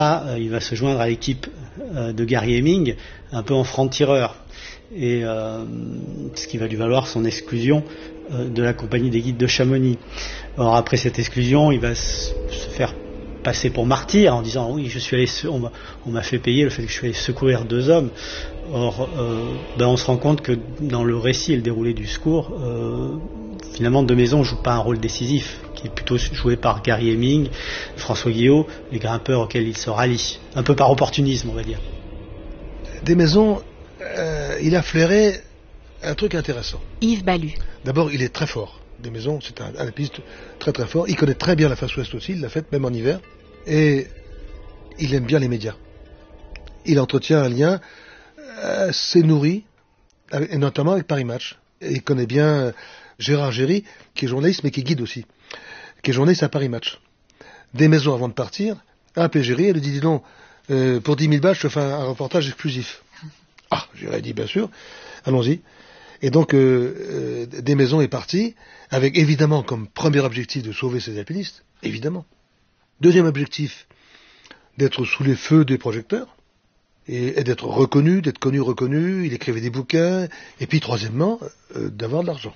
Il va se joindre à l'équipe de Gary Hemming, un peu en franc-tireur, et ce qui va lui valoir son exclusion de la compagnie des guides de Chamonix. Alors après cette exclusion, il va se faire passer pour martyr en disant oui, je suis allé, on m'a fait payer le fait que je suis allé secourir 2 hommes. Or, on se rend compte que dans le récit et le déroulé du secours, finalement, De Maisons joue pas un rôle décisif, qui est plutôt joué par Gary Hemming, François Guillot, les grimpeurs auxquels il se rallie, un peu par opportunisme, on va dire. De Maisons, il a flairé un truc intéressant. Yves Ballu. D'abord, il est très fort. De Maisons, c'est un alpiniste très très fort. Il connaît très bien la face ouest aussi, il l'a fait même en hiver. Et il aime bien les médias. Il entretient un lien assez nourri, et notamment avec Paris Match. Et il connaît bien Gérard Géry, qui est journaliste, mais qui guide aussi, qui est journaliste à Paris Match. De Maisons, avant de partir, a appelé Géry et lui dit, dis donc, pour 10 000 balles, je te fais un reportage exclusif. Ah, Géry dit, bien sûr, allons-y. Et donc, De Maisons est parti, avec évidemment comme premier objectif de sauver ses alpinistes, évidemment. Deuxième objectif, d'être sous les feux des projecteurs, et d'être reconnu, d'être connu, reconnu, il écrivait des bouquins, et puis troisièmement, d'avoir de l'argent.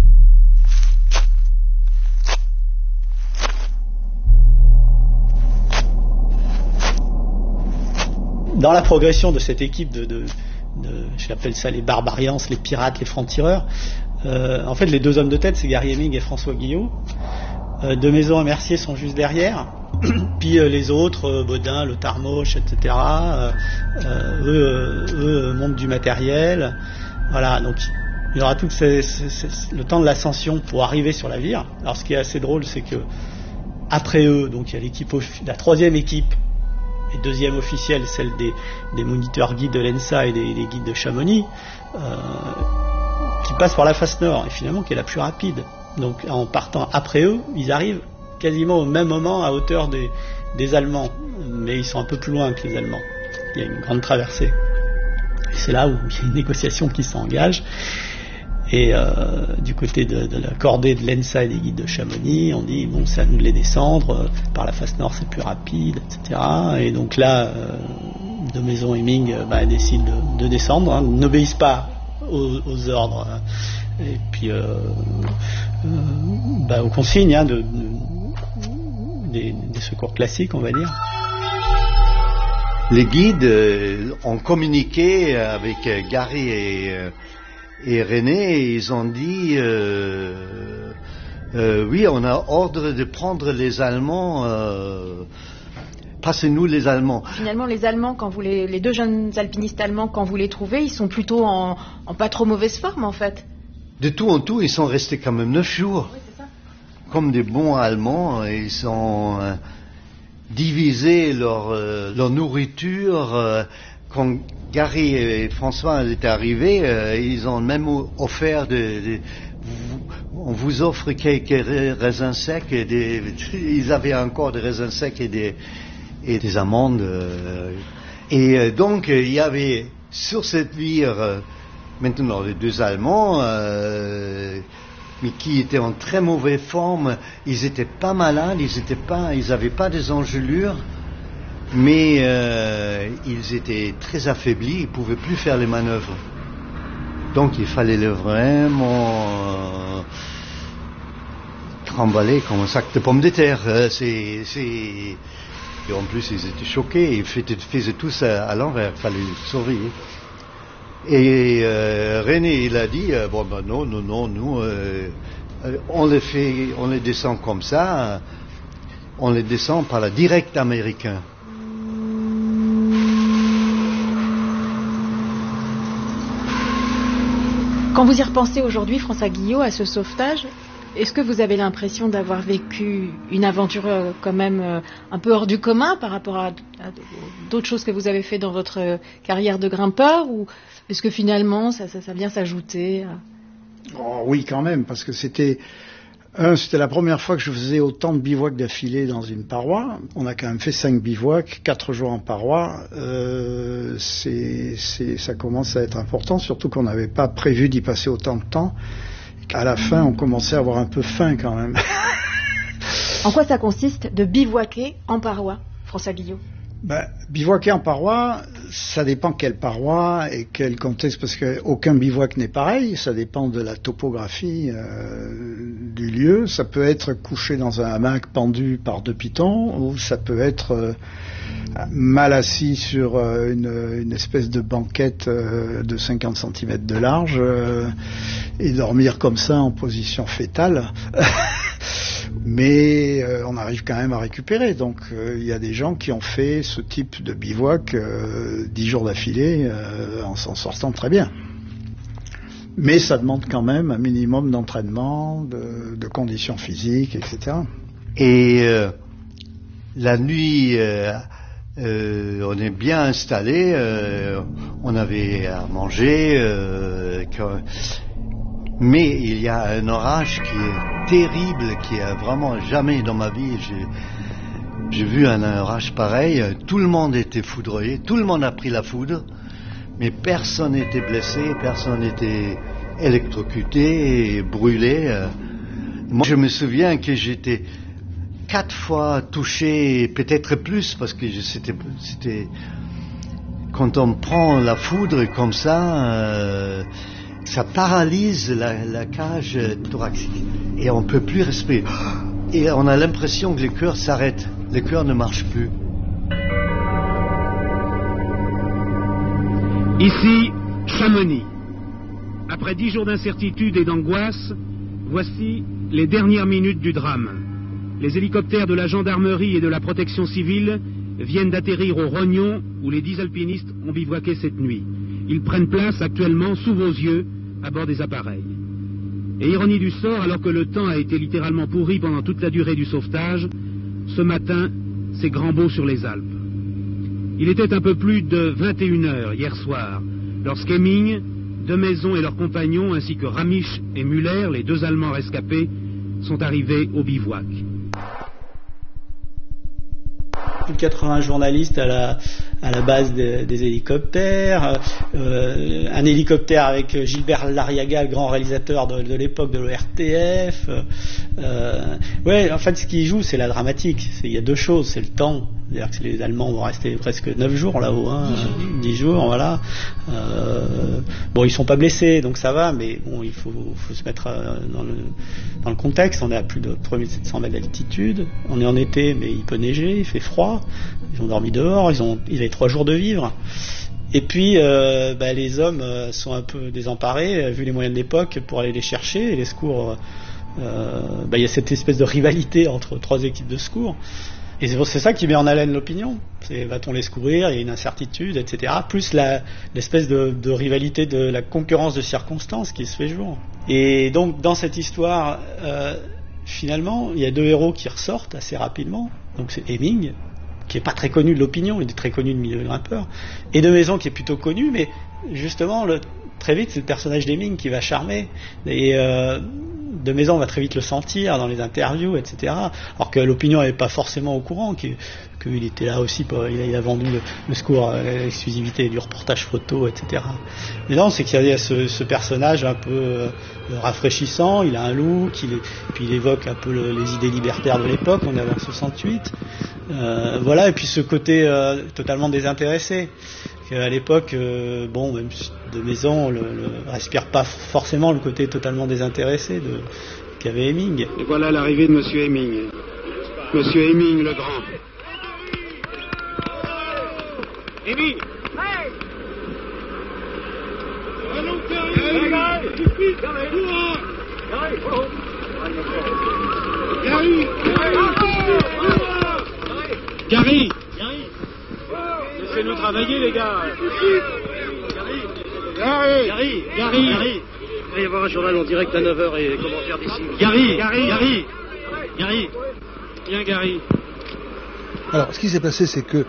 Dans la progression de cette équipe j'appelle ça les barbarians, les pirates, les francs-tireurs, en fait les 2 hommes de tête, c'est Gary Hemming et François Guillot. De Maisons et Mercier sont juste derrière. Puis les autres, Baudin, Le Tarmoche, etc., eux montent du matériel. Voilà, donc il y aura tout le temps de l'ascension pour arriver sur la vire. Alors ce qui est assez drôle, c'est que après eux, donc il y a l'équipe, la 3e équipe, et 2e officielle, celle des moniteurs guides de l'ENSA et des guides de Chamonix, qui passe par la face nord, et finalement qui est la plus rapide. Donc en partant après eux, ils arrivent quasiment au même moment à hauteur des Allemands, mais ils sont un peu plus loin que les Allemands. Il y a une grande traversée. Et c'est là où il y a une négociation qui s'engage. Et du côté de la cordée de l'ENSA et des guides de Chamonix, on dit bon, c'est à nous de les descendre, par la face nord c'est plus rapide, etc. Et donc là, De Maisons et Hemming décident de descendre, n'obéissent pas aux ordres, et puis aux consignes des secours classiques, on va dire. Les guides ont communiqué avec Gary et René, et ils ont dit oui, on a ordre de prendre les Allemands, passez-nous les Allemands. Finalement, les Allemands, les 2 jeunes alpinistes allemands, quand vous les trouvez, ils sont plutôt en pas trop mauvaise forme, en fait. De tout en tout, ils sont restés quand même 9 jours. Oui, c'est ça. Comme des bons Allemands, ils ont divisé leur nourriture. Quand Gary et François étaient arrivés, ils ont même offert on vous offre quelques raisins secs, ils avaient encore des raisins secs et des amandes. Et donc, il y avait sur cette vire maintenant les 2 Allemands, mais qui étaient en très mauvaise forme. Ils n'étaient pas malades, ils n'avaient pas des engelures, mais ils étaient très affaiblis, ils ne pouvaient plus faire les manœuvres. Donc il fallait les vraiment trimballer comme un sac de pommes de terre. Et en plus ils étaient choqués, ils faisaient tous à l'envers, il fallait les sauver. Et René, il a dit non, nous on les descend comme ça, on les descend par la directe américain. Quand vous y repensez aujourd'hui, François Guillot, à ce sauvetage, est-ce que vous avez l'impression d'avoir vécu une aventure quand même un peu hors du commun par rapport à d'autres choses que vous avez fait dans votre carrière de grimpeur, ou est-ce que finalement ça vient s'ajouter Oui, quand même, parce que c'était la première fois que je faisais autant de bivouacs d'affilée dans une paroi. On a quand même fait 5 bivouacs, 4 jours en paroi. Ça commence à être important, surtout qu'on n'avait pas prévu d'y passer autant de temps. À la fin, on commençait à avoir un peu faim quand même. En quoi ça consiste de bivouaquer en paroi, François Guillot ? Bivouaquer en paroi, ça dépend quelle paroi et quel contexte, parce qu'aucun bivouac n'est pareil, ça dépend de la topographie du lieu. Ça peut être couché dans un hamac pendu par 2 pitons, ou ça peut être mal assis sur une espèce de banquette de 50 cm de large et dormir comme ça en position fétale. Mais on arrive quand même à récupérer. Donc il y a des gens qui ont fait ce type de bivouac 10 jours d'affilée en s'en sortant très bien. Mais ça demande quand même un minimum d'entraînement, de conditions physiques, etc. Et la nuit, on est bien installé, on avait à manger, mais il y a un orage qui est terrible, qui a vraiment jamais dans ma vie j'ai vu un orage pareil. Tout le monde était foudroyé, tout le monde a pris la foudre, mais personne n'était blessé, personne n'était électrocuté et brûlé. Moi, je me souviens que j'étais 4 fois touché, peut-être plus, parce que c'était quand on prend la foudre comme ça, ça paralyse la cage thoracique et on peut plus respirer. Et on a l'impression que le cœur s'arrête, le cœur ne marche plus. Ici, Chamonix. Après 10 jours d'incertitude et d'angoisse, voici les dernières minutes du drame. Les hélicoptères de la gendarmerie et de la protection civile viennent d'atterrir au Rognon, où les 10 alpinistes ont bivouaqué cette nuit. Ils prennent place actuellement sous vos yeux, à bord des appareils. Et ironie du sort, alors que le temps a été littéralement pourri pendant toute la durée du sauvetage, ce matin, c'est grand beau sur les Alpes. Il était un peu plus de 21h hier soir, lorsqu'Hemming, De Maisons et leurs compagnons, ainsi que Ramisch et Müller, les 2 Allemands rescapés, sont arrivés au bivouac. Plus de 80 journalistes à la base des hélicoptères, un hélicoptère avec Gilbert Lariaga, le grand réalisateur de l'époque de l'ORTF. Ouais, en fait, ce qui joue, c'est la dramatique. Il y a 2 choses, c'est le temps. C'est-à-dire que les Allemands vont rester presque 9 jours là-haut, 10 jours, voilà. Bon, ils sont pas blessés, donc ça va, mais bon, il faut se mettre dans le contexte. On est à plus de 3700 mètres d'altitude. On est en été, mais il peut neiger, il fait froid. Ils ont dormi dehors, ils avaient 3 jours de vivre. Et puis, les hommes sont un peu désemparés, vu les moyens de l'époque, pour aller les chercher. Et les secours, il y a cette espèce de rivalité entre 3 équipes de secours. Et c'est ça qui met en haleine l'opinion. Va-t-on les secourir? Il y a une incertitude, etc. Plus l'espèce de rivalité, de la concurrence de circonstances qui se fait jour. Et donc, dans cette histoire, finalement, il y a 2 héros qui ressortent assez rapidement. Donc c'est Hemming, qui est pas très connu de l'opinion, il est très connu de milieu grimpeur, et De Maisons qui est plutôt connu, mais justement, très vite, c'est le personnage d'Hemming qui va charmer. Et De Maisons, on va très vite le sentir dans les interviews, etc. Alors que l'opinion n'est pas forcément au courant qu'il était là aussi, il a vendu le secours, l'exclusivité du reportage photo, etc. Mais non, c'est qu'il y a ce personnage un peu rafraîchissant, il a un look, puis il évoque un peu les idées libertaires de l'époque, on est avant 68. Voilà, et puis ce côté totalement désintéressé. À l'époque, même De Maisons ne respire pas forcément le côté totalement désintéressé qu'avait Hemming. Et voilà l'arrivée de Monsieur Hemming. Monsieur Hemming le Grand. Hemming! Hey! Gary! Laissez-nous travailler, les gars. Gary. Il va y avoir un journal en direct à 9h et les commentaires d'ici. Gary. Viens, Gary. Alors, ce qui s'est passé, c'est que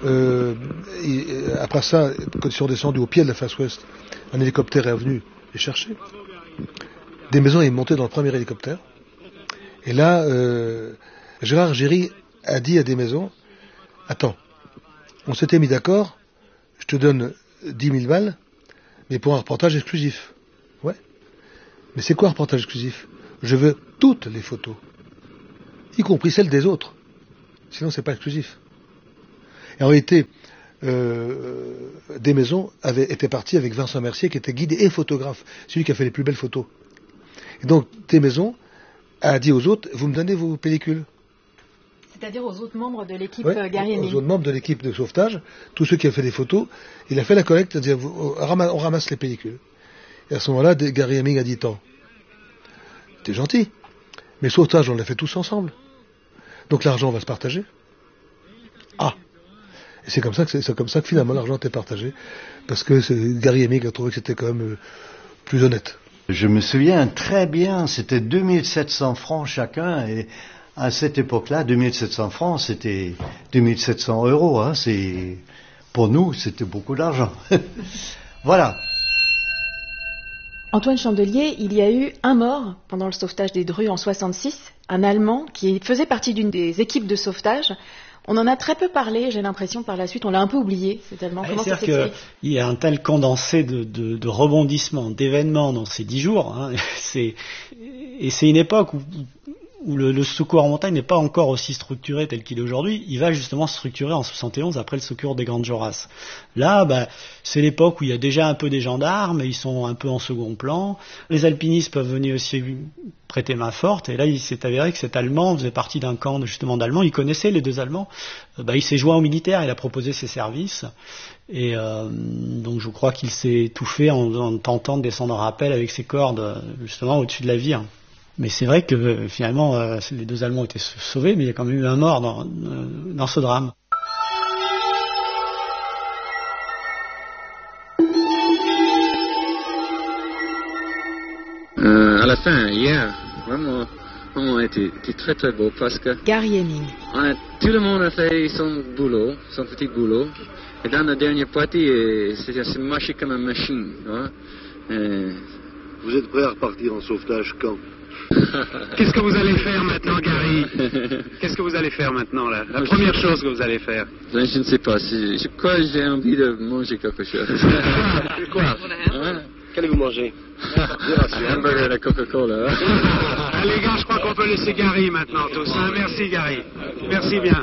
après ça, quand ils sont descendus au pied de la face ouest, un hélicoptère est venu les chercher. Des Maisons est monté dans le premier hélicoptère. Et là, Gérard Géry a dit à Des Maisons, attends, on s'était mis d'accord, je te donne 10 000 balles, mais pour un reportage exclusif. Ouais. Mais c'est quoi un reportage exclusif? Je veux toutes les photos, y compris celles des autres. Sinon, c'est pas exclusif. Et en réalité, Desmaisons était parti avec Vincent Mercier, qui était guide et photographe, celui qui a fait les plus belles photos. Et donc, Desmaisons a dit aux autres, vous me donnez vos pellicules. C'est-à-dire aux autres membres de l'équipe Aux Gary Heming. autres membres de l'équipe de sauvetage, tous ceux qui ont fait des photos, il a fait la collecte, c'est-à-dire on ramasse les pellicules. Et à ce moment-là, Gary Heming a dit, tant, t'es gentil, mais sauvetage, on l'a fait tous ensemble. Donc l'argent va se partager. Ah, et c'est comme ça que finalement l'argent était partagé, parce que Gary Heming a trouvé que c'était quand même plus honnête. Je me souviens très bien, c'était 2700 francs chacun, et à cette époque-là, 2700 francs, c'était 2700 euros. Hein, pour nous, c'était beaucoup d'argent. Voilà. Antoine Chandelier, il y a eu un mort pendant le sauvetage des Drus en 66, un Allemand qui faisait partie d'une des équipes de sauvetage. On en a très peu parlé, j'ai l'impression, par la suite, on l'a un peu oublié, cet Allemand. Comment ça s'explique ? Il y a un tel condensé de rebondissements, d'événements dans ces 10 jours. Hein, et c'est une époque où le secours en montagne n'est pas encore aussi structuré tel qu'il est aujourd'hui. Il va justement se structurer en 71 après le secours des Grandes Jorasses. Là, c'est l'époque où il y a déjà un peu des gendarmes, et ils sont un peu en second plan. Les alpinistes peuvent venir aussi prêter main forte, et là il s'est avéré que cet Allemand faisait partie d'un camp justement d'Allemands. Il connaissait les deux Allemands. Il s'est joint aux militaires, il a proposé ses services, et donc je crois qu'il s'est étouffé en tentant de descendre en rappel avec ses cordes justement au-dessus de la vire. Mais c'est vrai que finalement, les deux Allemands ont été sauvés, mais il y a quand même eu un mort dans ce drame. À la fin, hier, vraiment était très très beau parce que Gary Heming. Tout le monde a fait son boulot, son petit boulot. Et dans la dernière partie, c'est marché comme une machine. Hein? Vous êtes prêt à repartir en sauvetage quand ? Qu'est-ce que vous allez faire maintenant, Gary ? Qu'est-ce que vous allez faire maintenant, là ? La première chose que vous allez faire ? Je ne sais pas. Je crois que j'ai envie de manger quelque chose. Quoi ? Qu'allez-vous manger ? Hamburger et la Coca-Cola. Les gars, je crois qu'on peut laisser Gary maintenant, tous. Hein ? Merci, Gary. Merci bien.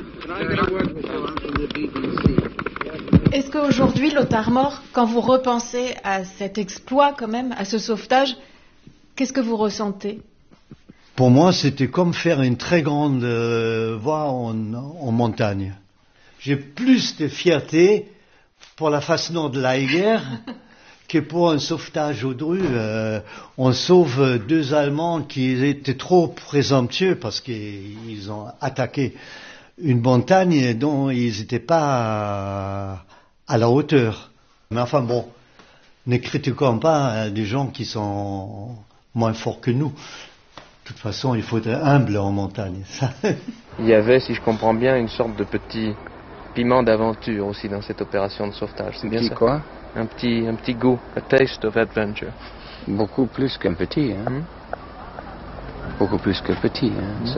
Est-ce qu'aujourd'hui, Lothar Mort, quand vous repensez à cet exploit quand même, à ce sauvetage, qu'est-ce que vous ressentez ? Pour moi, c'était comme faire une très grande voie en montagne. J'ai plus de fierté pour la phase nord de la guerre que pour un sauvetage aux Drus. On sauve deux Allemands qui étaient trop présomptueux parce qu'ils ont attaqué une montagne dont ils n'étaient pas à la hauteur. Mais enfin bon, ne critiquons pas des gens qui sont moins forts que nous. De toute façon, il faut être humble en montagne. Il y avait, si je comprends bien, une sorte de petit piment d'aventure aussi dans cette opération de sauvetage. C'est bien ça ? Quoi ? Un petit goût, a taste of adventure. Beaucoup plus qu'un petit. Hein. Beaucoup plus qu'un petit. Hein.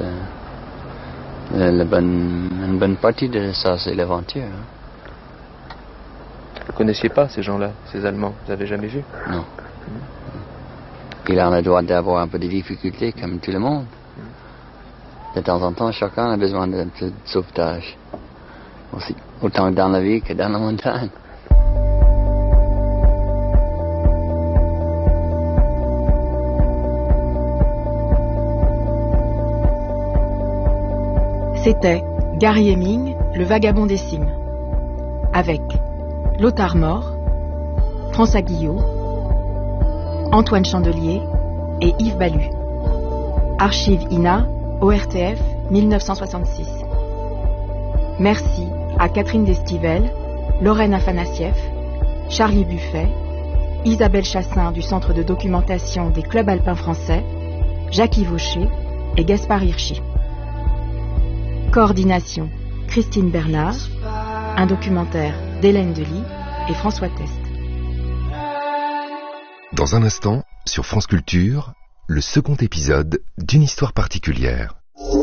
Une bonne partie de ça, c'est l'aventure. Hein. Vous ne connaissiez pas ces gens-là, ces Allemands ? Vous n'avez jamais vu ? Non. Il en a le droit d'avoir un peu de difficultés, comme tout le monde. De temps en temps, chacun a besoin d'un peu de sauvetage. Aussi, autant dans la vie que dans la montagne. C'était Gary Heming, le vagabond des cimes, avec Lothar Mort, François Guillot, Antoine Chandelier et Yves Balu. Archives INA, ORTF, 1966. Merci à Catherine Destivelle, Lorraine Afanassieff, Charlie Buffet, Isabelle Chassin du Centre de documentation des clubs alpins français, Jacques Vaucher et Gaspard Hirschi. Coordination, Christine Bernard. Un documentaire d'Hélène Delis et François Test. Dans un instant, sur France Culture, le second épisode d'une histoire particulière.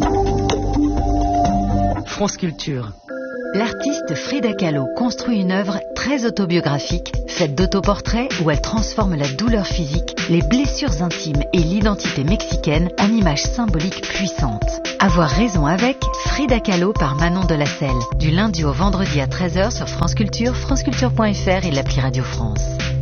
France Culture. L'artiste Frida Kahlo construit une œuvre très autobiographique, faite d'autoportraits où elle transforme la douleur physique, les blessures intimes et l'identité mexicaine en images symboliques puissantes. Avoir raison avec Frida Kahlo par Manon Delacelle. Du lundi au vendredi à 13h sur France Culture, franceculture.fr et l'appli Radio France.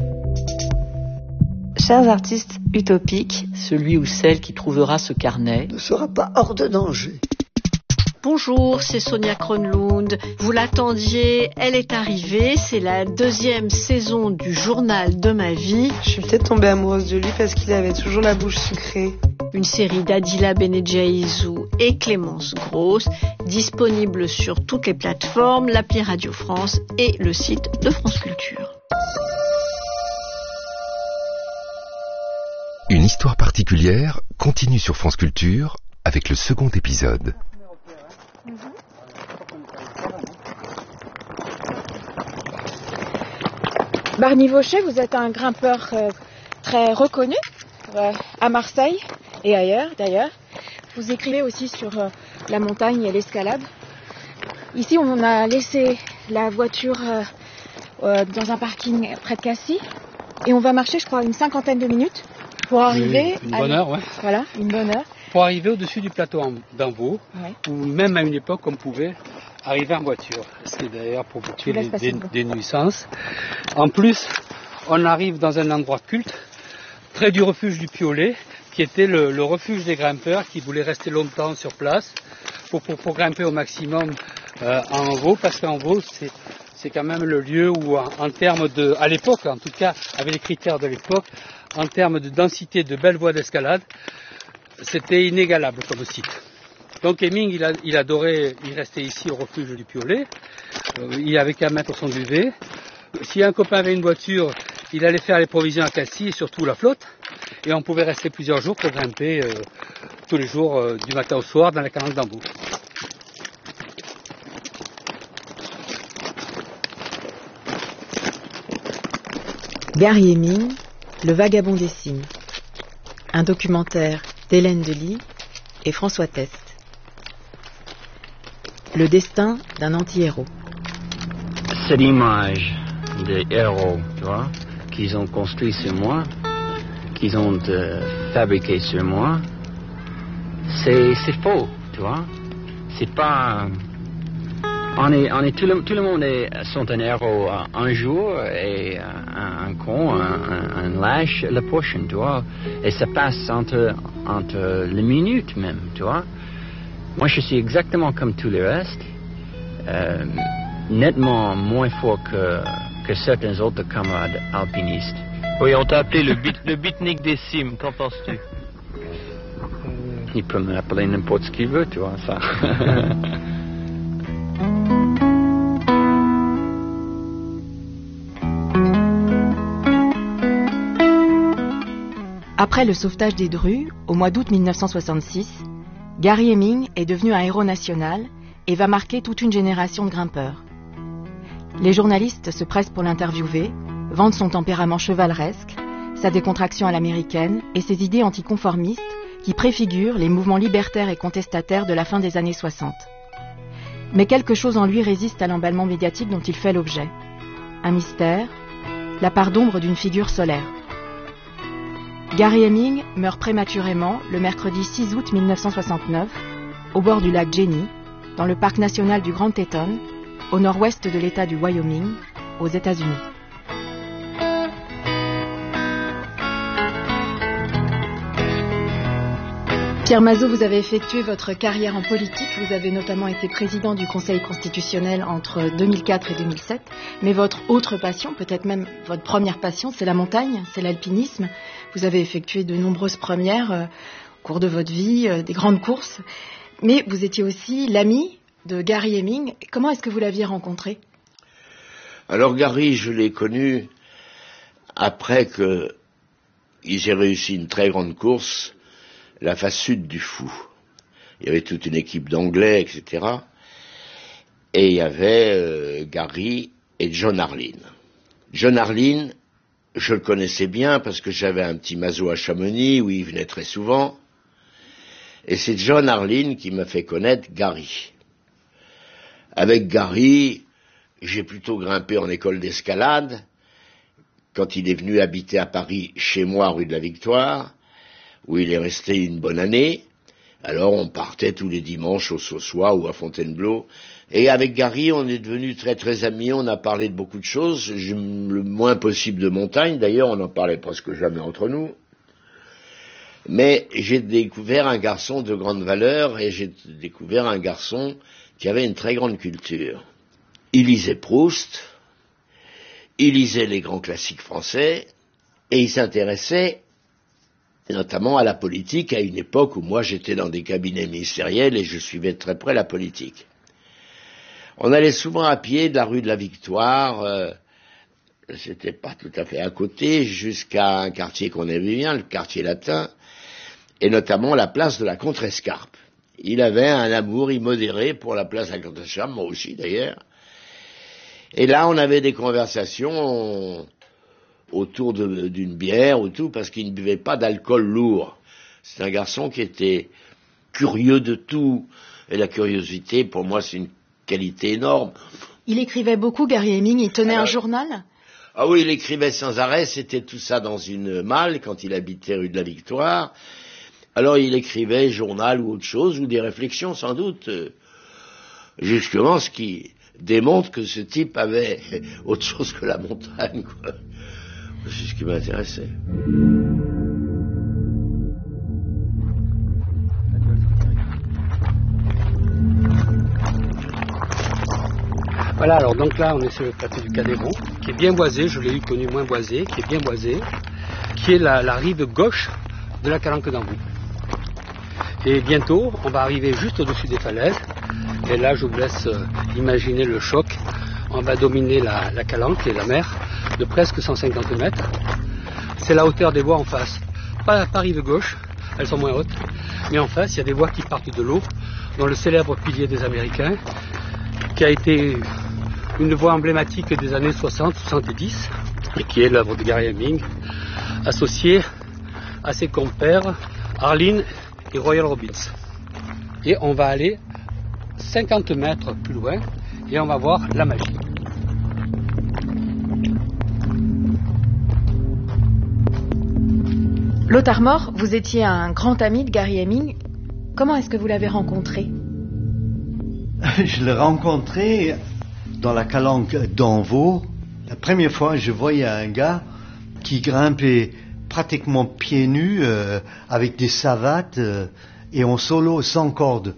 Chers artistes utopiques, celui ou celle qui trouvera ce carnet ne sera pas hors de danger. Bonjour, c'est Sonia Kronlund. Vous l'attendiez, elle est arrivée. C'est la 2e saison du journal de ma vie. Je suis peut-être tombée amoureuse de lui parce qu'il avait toujours la bouche sucrée. Une série d'Adila Benedjaïzou et Clémence Grosse, disponible sur toutes les plateformes, l'appli Radio France et le site de France Culture. Une histoire particulière continue sur France Culture avec le second épisode. Barney Vauchet, vous êtes un grimpeur très reconnu à Marseille et ailleurs d'ailleurs. Vous écrivez aussi sur la montagne et l'escalade. Ici, on a laissé la voiture dans un parking près de Cassis et on va marcher, je crois, une 50aine de minutes pour arriver... Une bonne heure, ouais. Voilà, une bonne heure. Pour arriver au-dessus du plateau d'Amvaux, ouais. Où même à une époque, on pouvait arriver en voiture. Ce qui d'ailleurs provoquait des nuisances. En plus, on arrive dans un endroit culte, près du refuge du Piolet, qui était le refuge des grimpeurs qui voulaient rester longtemps sur place pour grimper au maximum en Amvaux, parce qu'Amvaux, c'est quand même le lieu où, en termes de, à l'époque en tout cas, avec les critères de l'époque, en termes de densité de belles voies d'escalade, c'était inégalable comme site. Donc Hemming, il adorait, il restait ici au refuge du Piolet, il avait qu'à mettre son duvet. Si un copain avait une voiture, il allait faire les provisions à Cassis et surtout la flotte, et on pouvait rester plusieurs jours pour grimper tous les jours du matin au soir dans la calanque d'Amvaux. Gary Hemming, Le Vagabond des cimes. Un documentaire d'Hélène Delis et François Test. Le destin d'un anti-héros. Cette image des héros, tu vois, qu'ils ont construit sur moi, qu'ils ont fabriqué sur moi, c'est faux, tu vois. C'est pas... tout le monde sont un héros un jour et un con, un lâche le prochain, tu vois. Et ça passe entre les minutes même, tu vois. Moi, je suis exactement comme tous les restes, nettement moins fort que certains autres camarades alpinistes. Oui, on t'a appelé le beatnik des cimes, qu'en penses-tu? Il peut m'appeler n'importe ce qu'il veut, tu vois, ça. Après le sauvetage des Drues, au mois d'août 1966, Gary Hemming est devenu un héros national et va marquer toute une génération de grimpeurs. Les journalistes se pressent pour l'interviewer, vantent son tempérament chevaleresque, sa décontraction à l'américaine et ses idées anticonformistes qui préfigurent les mouvements libertaires et contestataires de la fin des années 60. Mais quelque chose en lui résiste à l'emballement médiatique dont il fait l'objet. Un mystère, la part d'ombre d'une figure solaire. Gary Hemming meurt prématurément le mercredi 6 août 1969, au bord du lac Jenny, dans le parc national du Grand Teton, au nord-ouest de l'État du Wyoming, aux États-Unis. Pierre Mazeaud, vous avez effectué votre carrière en politique. Vous avez notamment été président du Conseil constitutionnel entre 2004 et 2007. Mais votre autre passion, peut-être même votre première passion, c'est la montagne, c'est l'alpinisme. Vous avez effectué de nombreuses premières au cours de votre vie, des grandes courses. Mais vous étiez aussi l'ami de Gary Hemming. Comment est-ce que vous l'aviez rencontré? Alors Gary, je l'ai connu après qu'il ait réussi une très grande course, la face sud du Fou. Il y avait toute une équipe d'Anglais, etc. Et il y avait Gary et John Harlin. John Harlin, je le connaissais bien parce que j'avais un petit maso à Chamonix où il venait très souvent. Et c'est John Harlin qui m'a fait connaître Gary. Avec Gary, j'ai plutôt grimpé en école d'escalade. Quand il est venu habiter à Paris, chez moi, rue de la Victoire, où il est resté une bonne année, Alors on partait tous les dimanches au Saussois ou à Fontainebleau. Et avec Gary, on est devenus très très amis, on a parlé de beaucoup de choses, le moins possible de montagne, d'ailleurs on n'en parlait presque jamais entre nous. Mais j'ai découvert un garçon de grande valeur et j'ai découvert un garçon qui avait une très grande culture. Il lisait Proust, il lisait les grands classiques français et il s'intéressait notamment à la politique à une époque où moi j'étais dans des cabinets ministériels et je suivais de très près la politique. On allait souvent à pied de la rue de la Victoire, c'était pas tout à fait à côté, jusqu'à un quartier qu'on aimait bien, le quartier latin, et notamment la place de la Contrescarpe. Il avait un amour immodéré pour la place de la Contrescarpe, moi aussi d'ailleurs. Et là, on avait des conversations autour d'une bière ou tout, parce qu'il ne buvait pas d'alcool lourd. C'est un garçon qui était curieux de tout, et la curiosité, pour moi, c'est une qualité énorme. Il écrivait beaucoup, Gary Heming, il tenait un journal? Ah oui, il écrivait sans arrêt, c'était tout ça dans une malle, quand il habitait rue de la Victoire. Alors il écrivait journal ou autre chose, ou des réflexions sans doute, justement ce qui démontre que ce type avait autre chose que la montagne, quoi. C'est ce qui m'intéressait. Voilà, alors donc là on est sur le plateau du Cadéron, qui est bien boisé, je l'ai eu connu moins boisé, qui est bien boisé, qui est la rive gauche de la Calanque d'Anvou. Et bientôt, on va arriver juste au-dessus des falaises, et là je vous laisse imaginer le choc. On va dominer la Calanque et la mer de presque 150 mètres. C'est la hauteur des voies en face, pas rive gauche, elles sont moins hautes, mais en face il y a des voies qui partent de l'eau, dont le célèbre pilier des Américains, qui a été une voie emblématique des années 60-70, et qui est l'œuvre de Gary Heming, associée à ses compères Arline et Royal Robbins. Et on va aller 50 mètres plus loin et on va voir la magie. Lothar Mort, vous étiez un grand ami de Gary Heming. Comment est-ce que vous l'avez rencontré? Je l'ai rencontré dans la Calanque d'Anvaux. La première fois, je voyais un gars qui grimpait pratiquement pieds nus, avec des savates et en solo sans corde.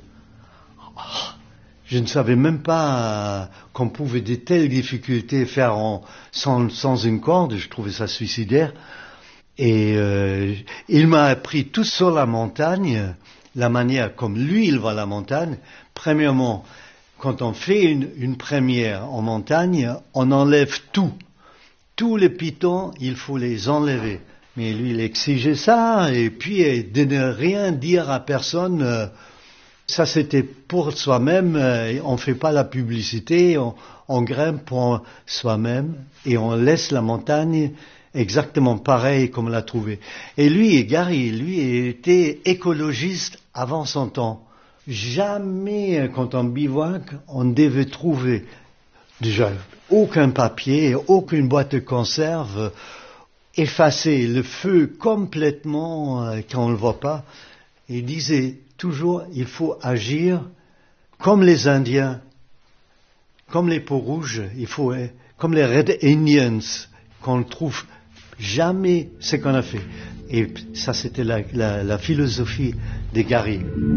Je ne savais même pas qu'on pouvait de telles difficultés faire sans une corde. Je trouvais ça suicidaire. Et il m'a appris tout sur la montagne, la manière comme lui il voit la montagne. Premièrement, quand on fait une première en montagne, on enlève tout. Tous les pitons, il faut les enlever. Mais lui, il exigeait ça, et puis de ne rien dire à personne. Ça, c'était pour soi-même. On ne fait pas la publicité, on grimpe pour soi-même, et on laisse la montagne exactement pareil comme on l'a trouvé. Et lui, Gary, lui, était écologiste avant son temps. Jamais, quand on bivouac, on devait trouver déjà aucun papier, aucune boîte de conserve, effacer le feu complètement quand on ne le voit pas. Il disait toujours, il faut agir comme les Indiens, comme les Peaux-Rouges, il faut, comme les Red Indians, qu'on ne trouve jamais ce qu'on a fait. Et ça, c'était la philosophie de Gary.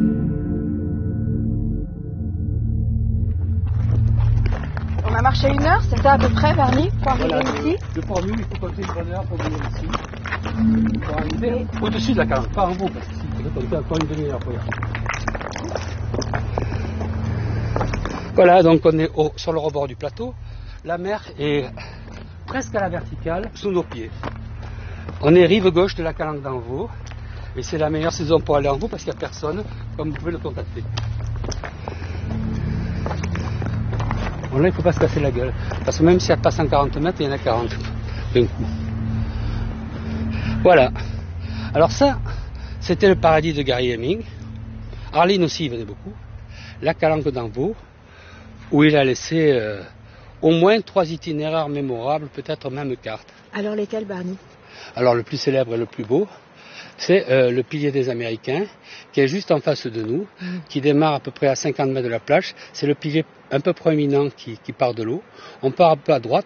On a marché 1 heure, c'est ça à peu près, Bernie, pour arriver ici? Le port-nu, il faut compter une bonne heure pour venir ici. Pour arriver au-dessus de la Calanque, pas en haut, parce qu'ici, il faut compter encore une demi-heure pour y arriver. Voilà, donc on est sur le rebord du plateau. La mer est presque à la verticale, sous nos pieds. On est rive gauche de la Calanque d'Anvaux, et c'est la meilleure saison pour aller en haut parce qu'il n'y a personne, comme vous pouvez le contacter. Bon, là, il ne faut pas se casser la gueule, parce que même s'il n'y a pas 140 mètres, il y en a 40 d'un coup. Voilà. Alors ça, c'était le paradis de Gary Heming. Arline aussi, il venait beaucoup. La Calanque d'Anvaux, où il a laissé au moins 3 itinéraires mémorables, peut-être même 4. Alors lesquels, Barney? Alors le plus célèbre et le plus beau, C'est le pilier des Américains, qui est juste en face de nous, qui démarre à peu près à 50 mètres de la plage. C'est le pilier un peu proéminent qui part de l'eau. On part un peu à droite,